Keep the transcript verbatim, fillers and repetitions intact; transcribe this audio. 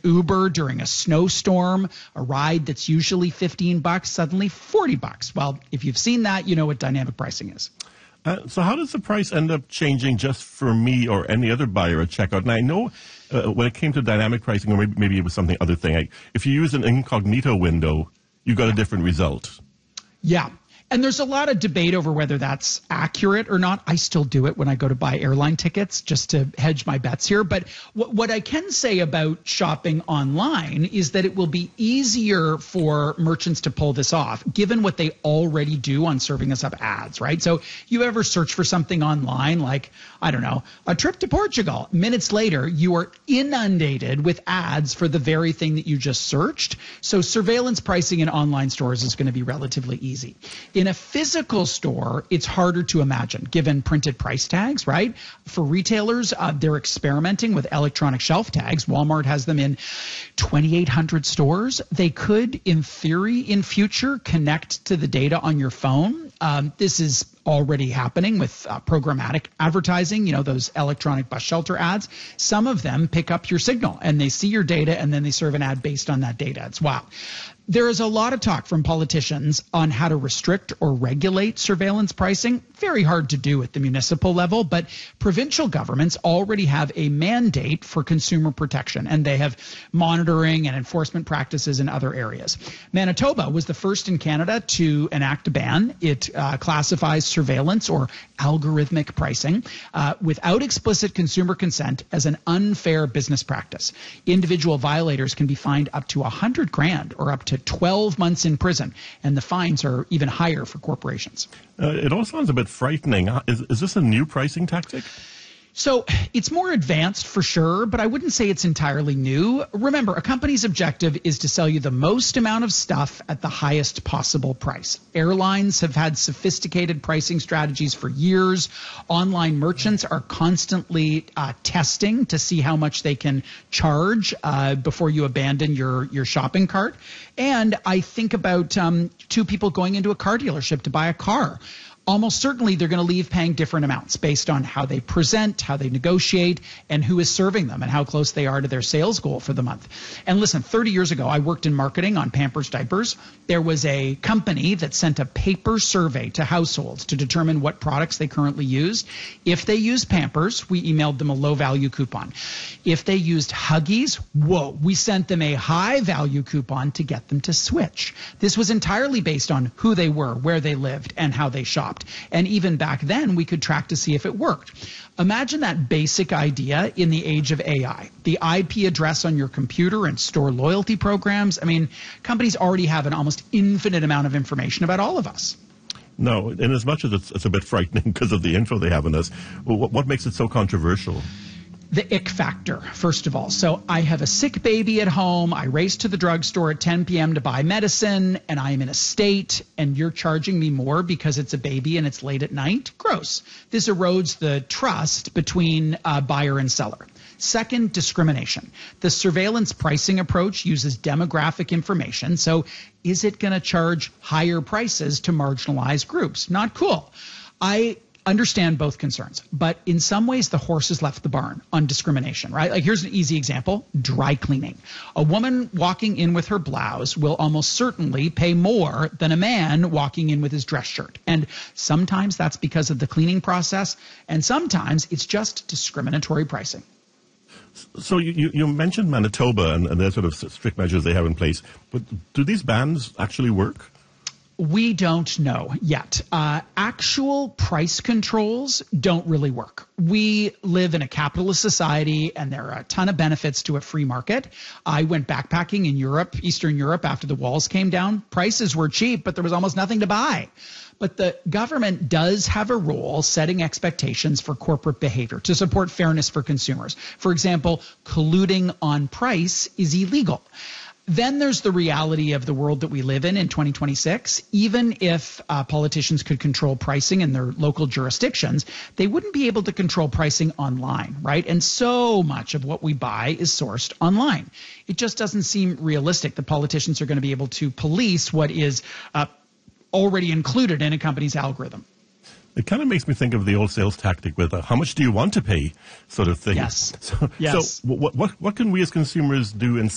Uber during a snowstorm, a ride that's usually fifteen bucks, suddenly forty bucks. Well, if you've seen that, you know what dynamic pricing is. Uh, so how does the price end up changing just for me or any other buyer at checkout? And I know uh, when it came to dynamic pricing, or maybe, maybe it was something other thing, like if you use an incognito window, you got a different result. Yeah. And there's a lot of debate over whether that's accurate or not. I still do it when I go to buy airline tickets just to hedge my bets here. But what, what I can say about shopping online is that it will be easier for merchants to pull this off, given what they already do on serving us up ads, right? So you ever search for something online like, I don't know, a trip to Portugal. Minutes later, you are inundated with ads for the very thing that you just searched. So surveillance pricing in online stores is going to be relatively easy. In a physical store, it's harder to imagine, given printed price tags, right? For retailers, uh, they're experimenting with electronic shelf tags. Walmart has them in twenty-eight hundred stores. They could, in theory, in future, connect to the data on your phone. Um, this is already happening with uh, programmatic advertising, you know, those electronic bus shelter ads. Some of them pick up your signal and they see your data and then they serve an ad based on that data. It's wow. There is a lot of talk from politicians on how to restrict or regulate surveillance pricing. Very hard to do at the municipal level, but provincial governments already have a mandate for consumer protection, and they have monitoring and enforcement practices in other areas. Manitoba was the first in Canada to enact a ban. It uh, classifies surveillance or algorithmic pricing uh, without explicit consumer consent as an unfair business practice. Individual violators can be fined up to one hundred grand or up to twelve months in prison, and the fines are even higher for corporations. Uh, it all sounds a bit frightening. Is, is this a new pricing tactic? So it's more advanced for sure, but I wouldn't say it's entirely new. Remember, a company's objective is to sell you the most amount of stuff at the highest possible price. Airlines have had sophisticated pricing strategies for years. Online merchants are constantly uh, testing to see how much they can charge uh, before you abandon your, your shopping cart. And I think about um, two people going into a car dealership to buy a car. Almost certainly they're going to leave paying different amounts based on how they present, how they negotiate, and who is serving them and how close they are to their sales goal for the month. And listen, thirty years ago, I worked in marketing on Pampers diapers. There was a company that sent a paper survey to households to determine what products they currently used. If they used Pampers, we emailed them a low-value coupon. If they used Huggies, whoa, we sent them a high-value coupon to get them to switch. This was entirely based on who they were, where they lived, and how they shopped. And even back then, we could track to see if it worked. Imagine that basic idea in the age of A I. The I P address on your computer and store loyalty programs. I mean, companies already have an almost infinite amount of information about all of us. No, and as much as it's, it's a bit frightening because of the info they have on us, what, what makes it so controversial? The ick factor, first of all. So I have a sick baby at home. I race to the drugstore at ten p.m. to buy medicine, and I am in a state, and you're charging me more because it's a baby and it's late at night? Gross. This erodes the trust between uh, buyer and seller. Second, discrimination. The surveillance pricing approach uses demographic information. So is it going to charge higher prices to marginalized groups? Not cool. I understand both concerns, but in some ways the horse has left the barn on discrimination, right? Like here's an easy example, dry cleaning. A woman walking in with her blouse will almost certainly pay more than a man walking in with his dress shirt. And sometimes that's because of the cleaning process, and sometimes it's just discriminatory pricing. So you, you mentioned Manitoba and, and their sort of strict measures they have in place, but do these bans actually work? We don't know yet. Uh, actual price controls don't really work. We live in a capitalist society, and there are a ton of benefits to a free market. I went backpacking in Europe, Eastern Europe, after the walls came down. Prices were cheap, but there was almost nothing to buy. But the government does have a role setting expectations for corporate behavior to support fairness for consumers. For example, colluding on price is illegal. Then there's the reality of the world that we live in in twenty twenty-six. Even if uh, politicians could control pricing in their local jurisdictions, they wouldn't be able to control pricing online, right? And so much of what we buy is sourced online. It just doesn't seem realistic that politicians are going to be able to police what is uh, already included in a company's algorithm. It kind of makes me think of the old sales tactic with a how much do you want to pay sort of thing. Yes. So, yes. so what, what, what can we as consumers do in